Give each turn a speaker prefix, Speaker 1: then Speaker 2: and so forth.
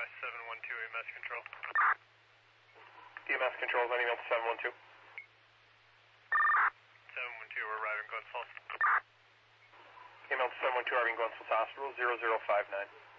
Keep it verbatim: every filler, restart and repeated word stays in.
Speaker 1: seven one two E M S control.
Speaker 2: E M S control is on email to seven one two.
Speaker 1: seven one two, we're arriving Glens Falls.
Speaker 2: Email to seven one two, arriving Glens Falls Hospital, zero zero five nine.